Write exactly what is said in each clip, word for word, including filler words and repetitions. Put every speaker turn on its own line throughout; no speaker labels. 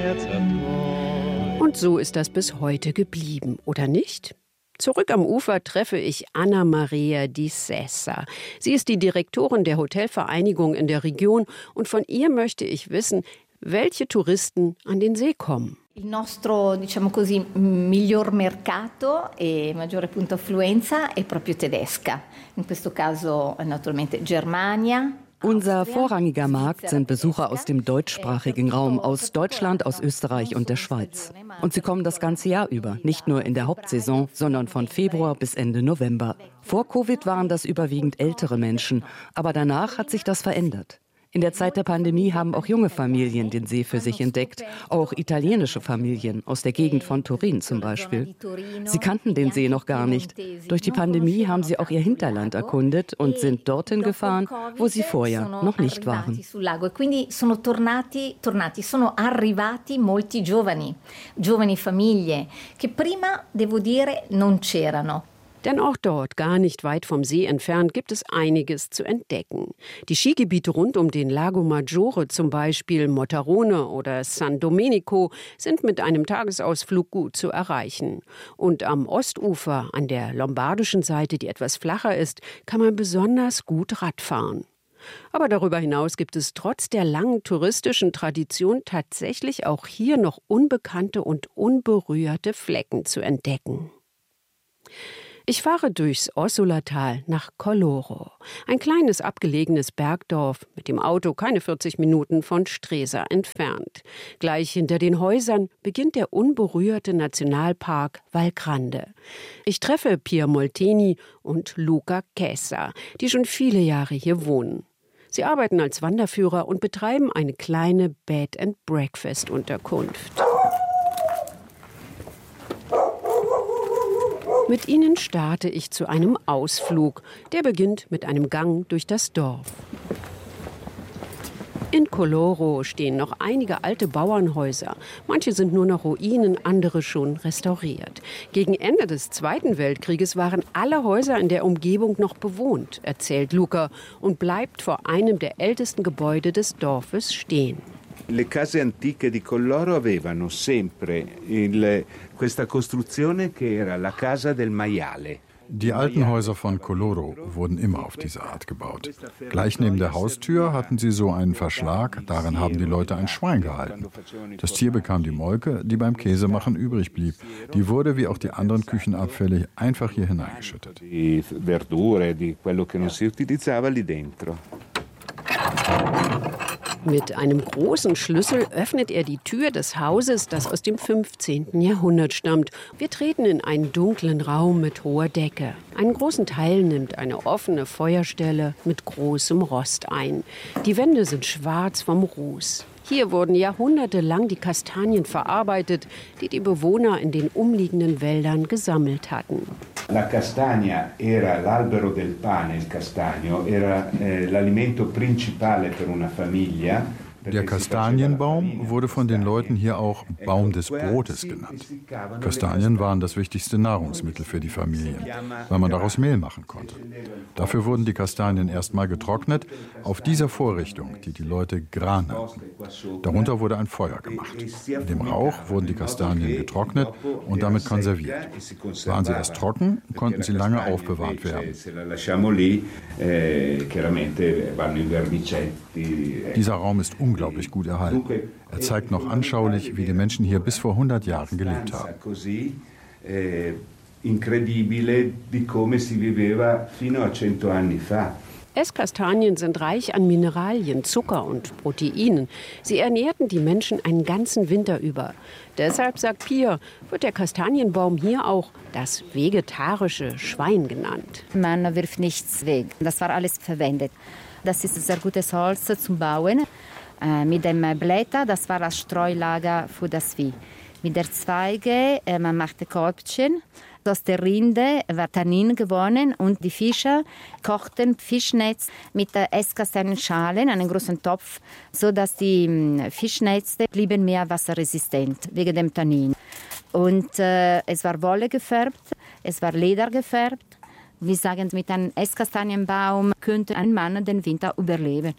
Herz erfreut.
Und so ist das bis heute geblieben, oder nicht? Zurück am Ufer treffe ich Anna Maria Di Sessa. Sie ist die Direktorin der Hotelvereinigung in der Region und von ihr möchte ich wissen, welche Touristen an den See kommen.
Il nostro, diciamo così, miglior mercato e maggiore punto affluenza è proprio tedesca. In questo caso naturalmente Germania.
Unser vorrangiger Markt sind Besucher aus dem deutschsprachigen Raum, aus Deutschland, aus Österreich und der Schweiz. Und sie kommen das ganze Jahr über, nicht nur in der Hauptsaison, sondern von Februar bis Ende November. Vor Covid waren das überwiegend ältere Menschen, aber danach hat sich das verändert. In der Zeit der Pandemie haben auch junge Familien den See für sich entdeckt, auch italienische Familien aus der Gegend von Turin zum Beispiel. Sie kannten den See noch gar nicht. Durch die Pandemie haben sie auch ihr Hinterland erkundet und sind dorthin gefahren, wo sie vorher noch nicht waren.
Quindi sono tornati, tornati, sono arrivati molti giovani, giovani famiglie che prima, devo dire, non c'erano.
Denn auch dort, gar nicht weit vom See entfernt, gibt es einiges zu entdecken. Die Skigebiete rund um den Lago Maggiore, zum Beispiel Motarone oder San Domenico, sind mit einem Tagesausflug gut zu erreichen. Und am Ostufer, an der lombardischen Seite, die etwas flacher ist, kann man besonders gut Radfahren. Aber darüber hinaus gibt es trotz der langen touristischen Tradition tatsächlich auch hier noch unbekannte und unberührte Flecken zu entdecken. Ich fahre durchs Ossolatal nach Kolloro, ein kleines abgelegenes Bergdorf, mit dem Auto keine vierzig Minuten von Stresa entfernt. Gleich hinter den Häusern beginnt der unberührte Nationalpark Val Grande. Ich treffe Pier Molteni und Luca Chessa, die schon viele Jahre hier wohnen. Sie arbeiten als Wanderführer und betreiben eine kleine Bed-and-Breakfast-Unterkunft. Mit ihnen starte ich zu einem Ausflug. Der beginnt mit einem Gang durch das Dorf. In Kolloro stehen noch einige alte Bauernhäuser. Manche sind nur noch Ruinen, andere schon restauriert. Gegen Ende des Zweiten Weltkrieges waren alle Häuser in der Umgebung noch bewohnt, erzählt Luca und bleibt vor einem der ältesten Gebäude des Dorfes stehen.
Le case antiche di Kolloro avevano sempre il, questa costruzione che era la casa del maiale.
Die alten Häuser von Kolloro wurden immer auf diese Art gebaut. Gleich neben der Haustür hatten sie so einen Verschlag, darin haben die Leute ein Schwein gehalten. Das Tier bekam die Molke, die beim Käsemachen übrig blieb. Die wurde, wie auch die anderen Küchenabfälle, einfach hier hineingeschüttet.
Die verdure, di quello che non si utilizzava lì dentro.
Mit einem großen Schlüssel öffnet er die Tür des Hauses, das aus dem fünfzehnten Jahrhundert stammt. Wir treten in einen dunklen Raum mit hoher Decke. Einen großen Teil nimmt eine offene Feuerstelle mit großem Rost ein. Die Wände sind schwarz vom Ruß. Hier wurden jahrhundertelang die Kastanien verarbeitet, die die Bewohner in den umliegenden Wäldern gesammelt hatten.
La castagna era l'albero del pane, il castagno, era eh, l'alimento principale per una famiglia.
Der Kastanienbaum wurde von den Leuten hier auch Baum des Brotes genannt. Kastanien waren das wichtigste Nahrungsmittel für die Familien, weil man daraus Mehl machen konnte. Dafür wurden die Kastanien erstmal getrocknet, auf dieser Vorrichtung, die die Leute Gran nannten. Darunter wurde ein Feuer gemacht. In dem Rauch wurden die Kastanien getrocknet und damit konserviert. Waren sie erst trocken, konnten sie lange aufbewahrt werden. Dieser Raum ist unglaublich unglaublich gut erhalten. Er zeigt noch anschaulich, wie die Menschen hier bis vor hundert Jahren gelebt haben.
Esskastanien sind reich an Mineralien, Zucker und Proteinen. Sie ernährten die Menschen einen ganzen Winter über. Deshalb, sagt Pia, wird der Kastanienbaum hier auch das vegetarische Schwein genannt.
Man wirft nichts weg. Das war alles verwendet. Das ist sehr gutes Holz zum Bauen. Mit dem Blätter, das war das Streulager für das Vieh. Mit der Zweige, man machte Körbchen. Aus der Rinde war Tannin gewonnen und die Fischer kochten Fischnetz mit Esskastanienschalen, einen großen Topf, sodass die Fischnetze blieben mehr wasserresistent wegen dem Tannin. Und äh, es war Wolle gefärbt, es war Leder gefärbt. Wir sagen, mit einem Esskastanienbaum könnte ein Mann den Winter überleben.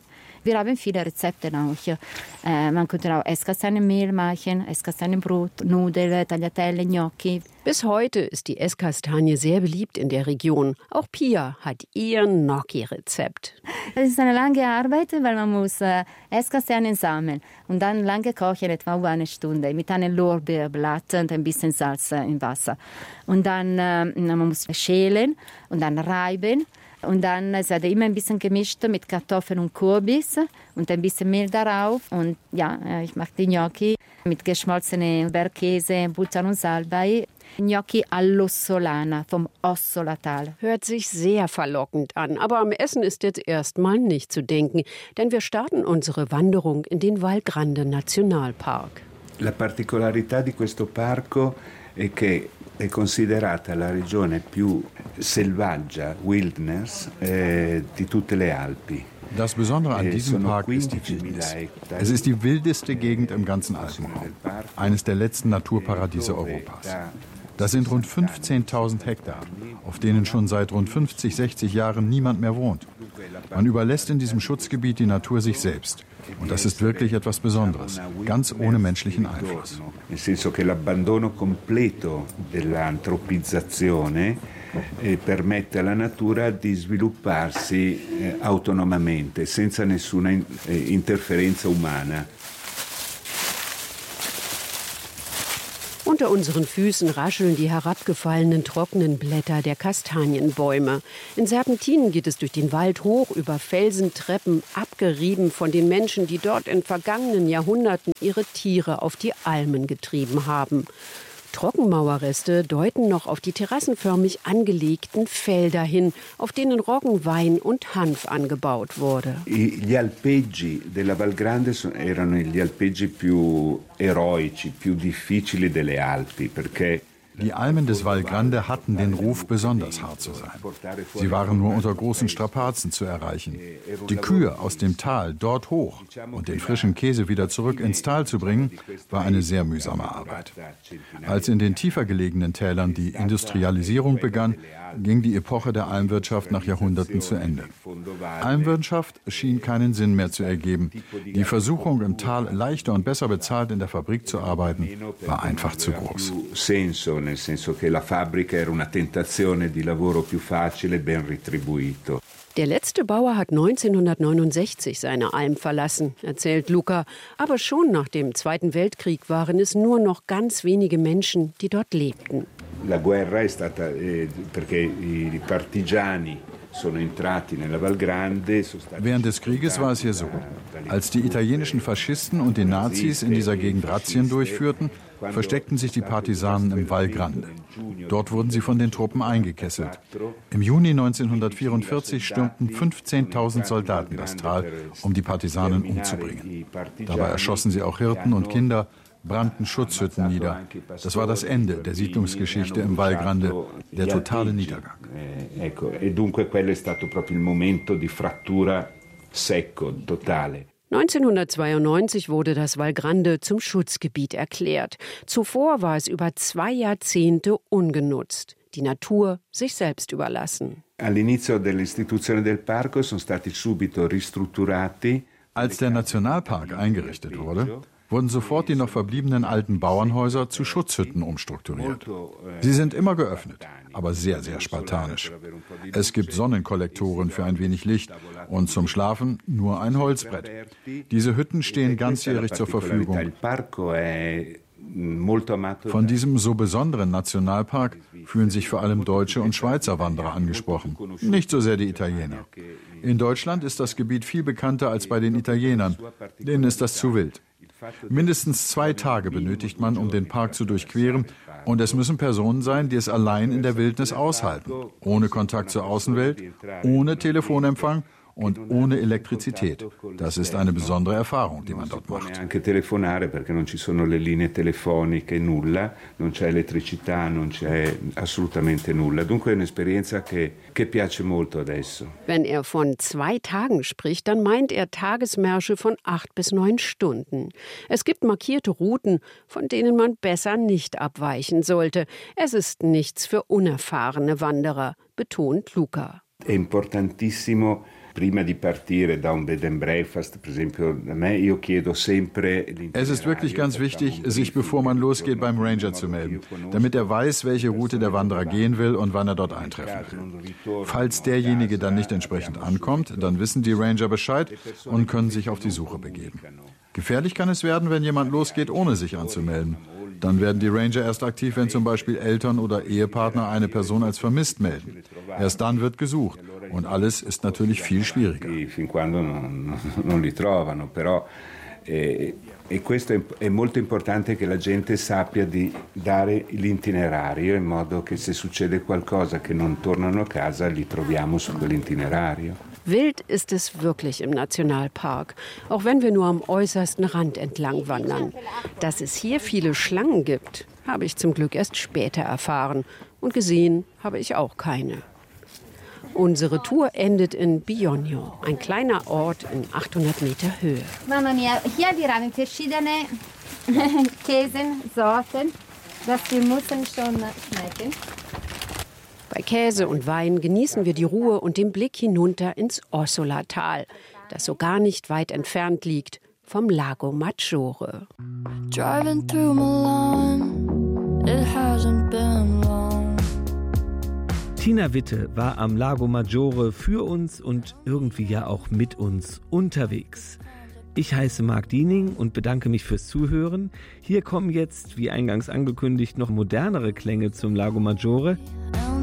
Wir haben viele Rezepte auch. Äh, man könnte auch Esskastanienmehl machen, Esskastanienbrot, Nudeln, Tagliatelle, Gnocchi.
Bis heute ist die Esskastanie sehr beliebt in der Region. Auch Pia hat ihr Gnocchi-Rezept.
Es ist eine lange Arbeit, weil man muss äh, Esskastanien sammeln und dann lange kochen, etwa eine Stunde, mit einem Lorbeerblatt und ein bisschen Salz im Wasser. Und dann äh, man muss schälen und dann reiben. Und dann es wird immer ein bisschen gemischt mit Kartoffeln und Kürbis und ein bisschen Mehl darauf. Und ja, ich mache die Gnocchi mit geschmolzenem Bergkäse, Butter und Salbei. Gnocchi all'ossolana vom Ossolatal.
Hört sich sehr verlockend an, aber am Essen ist jetzt erstmal nicht zu denken, denn wir starten unsere Wanderung in den Val Grande Nationalpark.
La particolarità di questo parco è che è considerata la regione più selvaggia, wilderness, eh, di tutte le Alpi.
Das Besondere an diesem Park ist die Wildnis. Es ist die wildeste Gegend im ganzen Alpenraum. Eines der letzten Naturparadiese Europas. Das sind rund fünfzehntausend Hektar, auf denen schon seit rund fünfzig, sechzig Jahren niemand mehr wohnt. Man überlässt in diesem Schutzgebiet die Natur sich selbst. Und das ist wirklich etwas Besonderes, ganz ohne menschlichen Einfluss.
Nel senso che l'abbandono completo dell'antropizzazione permette alla natura di svilupparsi autonomamente, senza nessuna interferenza umana.
Unter unseren Füßen rascheln die herabgefallenen trockenen Blätter der Kastanienbäume. In Serpentinen geht es durch den Wald hoch, über Felsentreppen, abgerieben von den Menschen, die dort in vergangenen Jahrhunderten ihre Tiere auf die Almen getrieben haben. Trockenmauerreste deuten noch auf die terrassenförmig angelegten Felder hin, auf denen Roggen, Wein und Hanf angebaut wurde.
Gli alpeggi della Val Grande erano gli alpeggi più eroici, più difficili delle Alpi, perché
die Almen des Val Grande hatten den Ruf, besonders hart zu sein. Sie waren nur unter großen Strapazen zu erreichen. Die Kühe aus dem Tal dort hoch und den frischen Käse wieder zurück ins Tal zu bringen, war eine sehr mühsame Arbeit. Als in den tiefer gelegenen Tälern die Industrialisierung begann, ging die Epoche der Almwirtschaft nach Jahrhunderten zu Ende. Almwirtschaft schien keinen Sinn mehr zu ergeben. Die Versuchung, im Tal leichter und besser bezahlt in der Fabrik zu arbeiten, war einfach zu groß.
Nel senso che la fabbrica era una tentazione di lavoro più facile, ben retribuito.
Der letzte Bauer hat neunzehnhundertneunundsechzig seine Alm verlassen, erzählt Luca. Aber schon nach dem Zweiten Weltkrieg waren es nur noch ganz wenige Menschen, die dort lebten.
La guerra è stata eh, perché i partigiani sono entrati nella Val Grande.
Während des Krieges war es hier so. Als die italienischen Faschisten und die Nazis in dieser Gegend Razzien durchführten, versteckten sich die Partisanen im Val Grande. Dort wurden sie von den Truppen eingekesselt. Im Juni neunzehnhundertvierundvierzig stürmten fünfzehntausend Soldaten das Tal, um die Partisanen umzubringen. Dabei erschossen sie auch Hirten und Kinder, brannten Schutzhütten nieder. Das war das Ende der Siedlungsgeschichte im Val Grande, der totale Niedergang.
E dunque quello è stato proprio il momento di frattura secco, totale.
neunzehnhundertzweiundneunzig wurde das Val Grande zum Schutzgebiet erklärt. Zuvor war es über zwei Jahrzehnte ungenutzt. Die Natur sich selbst überlassen.
All'inizio dell'istituzione del parco sono stati subito ristrutturati.
Als der Nationalpark eingerichtet wurde, wurden sofort die noch verbliebenen alten Bauernhäuser zu Schutzhütten umstrukturiert. Sie sind immer geöffnet, aber sehr, sehr spartanisch. Es gibt Sonnenkollektoren für ein wenig Licht und zum Schlafen nur ein Holzbrett. Diese Hütten stehen ganzjährig zur Verfügung. Von diesem so besonderen Nationalpark fühlen sich vor allem deutsche und Schweizer Wanderer angesprochen, nicht so sehr die Italiener. In Deutschland ist das Gebiet viel bekannter als bei den Italienern, denen ist das zu wild. Mindestens zwei Tage benötigt man, um den Park zu durchqueren, und es müssen Personen sein, die es allein in der Wildnis aushalten, ohne Kontakt zur Außenwelt, ohne Telefonempfang und ohne Elektrizität. Das ist eine besondere Erfahrung, die man dort macht.
Anche telefonare perché non ci sono le linee telefoniche, nulla, non c'è elettricità, non c'è assolutamente nulla. Dunque è un'esperienza che che piace molto adesso.
Wenn er von zwei Tagen spricht, dann meint er Tagesmärsche von acht bis neun Stunden. Es gibt markierte Routen, von denen man besser nicht abweichen sollte. Es ist nichts für unerfahrene Wanderer, betont Luca.
È importantissimo
Es ist wirklich ganz wichtig, sich bevor man losgeht beim Ranger zu melden, damit er weiß, welche Route der Wanderer gehen will und wann er dort eintreffen will. Falls derjenige dann nicht entsprechend ankommt, dann wissen die Ranger Bescheid und können sich auf die Suche begeben. Gefährlich kann es werden, wenn jemand losgeht, ohne sich anzumelden. Dann werden die Ranger erst aktiv, wenn zum Beispiel Eltern oder Ehepartner eine Person als vermisst melden. Erst dann wird gesucht. Und alles ist natürlich viel schwieriger.
E questo è molto importante che la gente sappia di dare l'itinerario in modo che se succede qualcosa che non tornano a casa li troviamo su quell'itinerario.
Wild ist es wirklich im Nationalpark, auch wenn wir nur am äußersten Rand entlang wandern. Dass es hier viele Schlangen gibt, habe ich zum Glück erst später erfahren. Und gesehen habe ich auch keine. Unsere Tour endet in Bionio, ein kleiner Ort in achthundert Meter Höhe.
Mamma mia, hier wir haben verschiedene Käsen, Sorten, das wir müssen schon schmecken.
Bei Käse und Wein genießen wir die Ruhe und den Blick hinunter ins Ossola-Tal, das so gar nicht weit entfernt liegt vom Lago Maggiore.
Driving through Milan, it hasn't been long.
Tina Witte war am Lago Maggiore für uns und irgendwie ja auch mit uns unterwegs. Ich heiße Marc Diening und bedanke mich fürs Zuhören. Hier kommen jetzt, wie eingangs angekündigt, noch modernere Klänge zum Lago Maggiore.